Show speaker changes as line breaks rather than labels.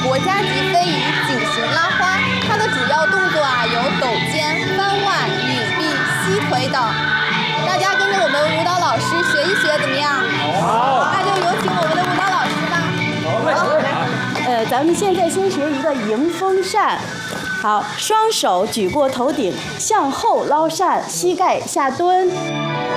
国家级非遗井形拉花，它的主要动作有抖肩、翻腕、拧臂、吸腿等。大家跟着我们舞蹈老师学一学，怎么样？好，那就有请我们的舞蹈老师吧。
好，咱们现在先学一个迎风扇。好，双手举过头顶，向后捞扇，膝盖下蹲。